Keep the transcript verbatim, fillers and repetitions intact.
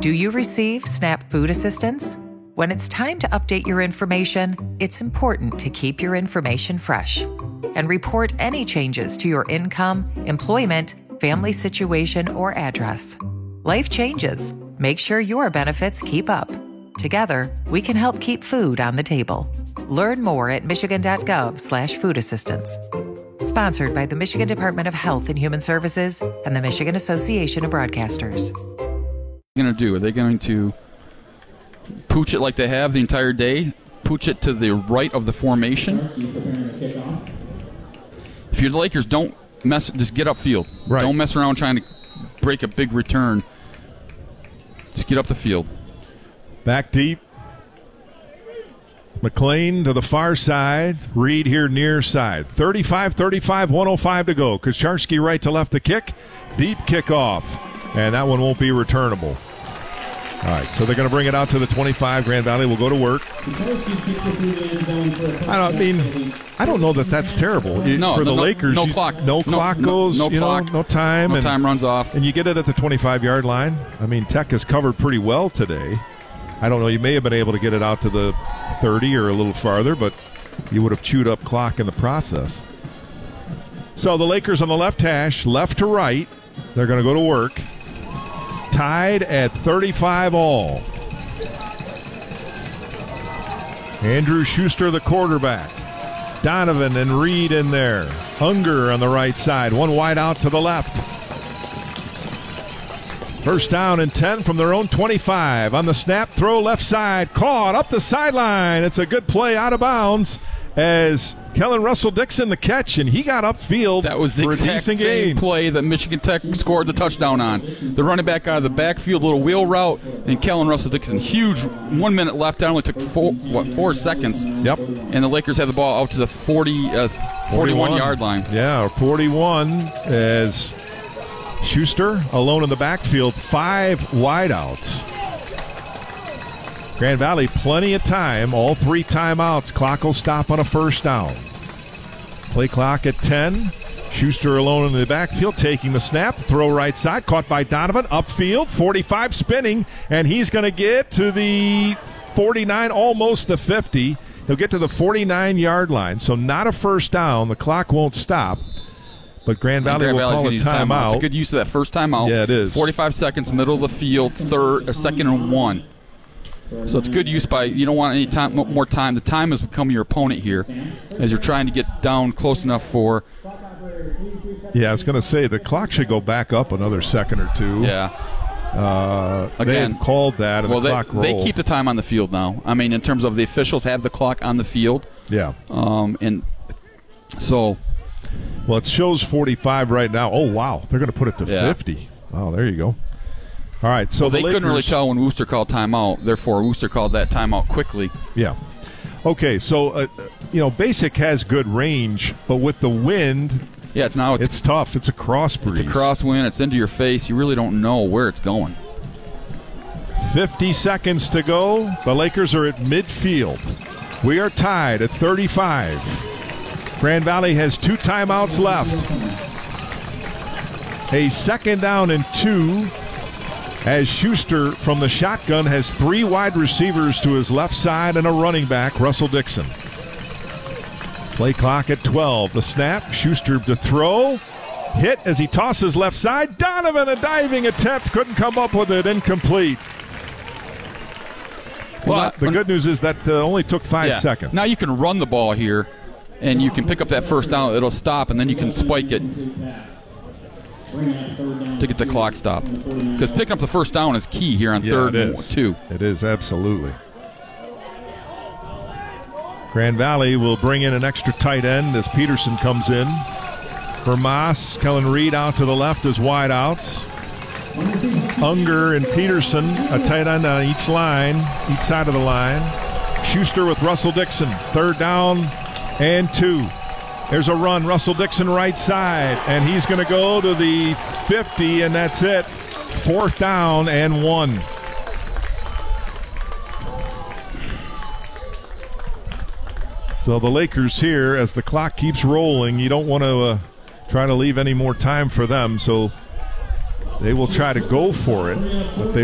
Do you receive SNAP food assistance? When it's time to update your information, it's important to keep your information fresh and report any changes to your income, employment, family situation, or address. Life changes. Make sure your benefits keep up. Together, we can help keep food on the table. Learn more at michigan.gov slash food assistance. Sponsored by the Michigan Department of Health and Human Services and the Michigan Association of Broadcasters. What are they going to do? Are they going to pooch it like they have the entire day? Pooch it to the right of the formation? If you're the Lakers, don't mess. Just get upfield. Right. Don't mess around trying to break a big return. Just get up the field. Back deep. McLean to the far side. Reed here near side. thirty-five thirty-five, one oh five to go. Kocharski right to left the kick. Deep kickoff. And that one won't be returnable. All right, so they're going to bring it out to the twenty-five. Grand Valley will go to work. I don't I mean, I don't know that that's terrible. No, for the no, Lakers. no you, clock. No, No- clock no- goes. no you clock. know, no time. No and, time runs off. And you get it at the twenty-five-yard line. I mean, Tech has covered pretty well today. I don't know. You may have been able to get it out to the thirty or a little farther, but you would have chewed up clock in the process. So the Lakers on the left hash, left to right. They're going to go to work. Tied at thirty-five all. Andrew Schuster, the quarterback. Donovan and Reed in there. Unger on the right side. One wide out to the left. First down and ten from their own twenty-five. On the snap, throw left side. Caught up the sideline. It's a good play out of bounds as Kellen Russell-Dixon the catch, and he got upfield. That was the for a exact decent same game. play that Michigan Tech scored the touchdown on. The running back out of the backfield, little wheel route, and Kellen Russell-Dixon. Huge one minute left. That only took four, what, four seconds. Yep. And the Lakers had the ball out to the forty, uh, forty-one-yard line. Yeah, forty-one as Schuster alone in the backfield. Five wideouts. Grand Valley, plenty of time. All three timeouts. Clock will stop on a first down. Play clock at ten. Schuster alone in the backfield, taking the snap. Throw right side, caught by Donovan. Upfield, forty-five spinning, and he's going to get to the forty-nine, almost the fifty. He'll get to the forty-nine-yard line. So not a first down. The clock won't stop. But Grand Valley Grand will Valley's call a gonna use timeout. It's a timeout. good use of that first timeout. Yeah, it is. forty-five seconds, middle of the field, third, a second and one. So it's good use by, you don't want any time, more time. The time has become your opponent here as you're trying to get down close enough for. Yeah, I was going to say the clock should go back up another second or two. Yeah. Uh, Again, they had called that, and well, the they, clock rolled. they keep the time on the field now. I mean, in terms of the officials have the clock on the field. Yeah. Um, and so. Well, it shows forty-five right now. Oh, wow. They're going to put it to Yeah. fifty. Oh, there you go. All right, so well, the they couldn't really Lakers- tell when Wooster called timeout. Therefore, Wooster called that timeout quickly. Yeah. Okay, so, uh, you know, Basic has good range, but with the wind, Yeah, it's now it's, it's tough. It's a cross breeze. it's a crosswind. It's into your face. You really don't know where it's going. fifty seconds to go. The Lakers are at midfield. We are tied at thirty-five. Grand Valley has two timeouts left. A second down and two as Schuster from the shotgun has three wide receivers to his left side and a running back, Russell Dixon. Play clock at twelve. The snap, Schuster to throw. Hit as he tosses left side. Donovan, a diving attempt, couldn't come up with it, incomplete. Well, But the good news is that uh, only took five yeah. seconds. Now you can run the ball here, and you can pick up that first down. It'll stop, and then you can spike it to get the clock stopped. Because picking up the first down is key here on Yeah, third it and is. two. It is, absolutely. Grand Valley will bring in an extra tight end as Peterson comes in. For Moss, Kellen Reed out to the left as wide outs. Unger and Peterson, a tight end on each line, each side of the line. Schuster with Russell Dixon. Third down and two. There's a run. Russell Dixon right side, and he's going to go to the fifty, and that's it. Fourth down and one. So the Lakers here, as the clock keeps rolling, you don't want to uh, try to leave any more time for them, so they will try to go for it, but they